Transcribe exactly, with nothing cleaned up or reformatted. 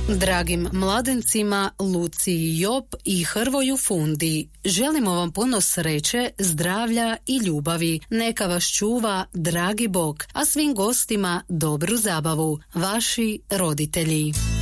Dragim mladencima Luciji Job i Hrvoju Fundi, želimo vam puno sreće, zdravlja i ljubavi. Neka vas čuva dragi Bog, a svim gostima dobru zabavu. Vaši roditelji.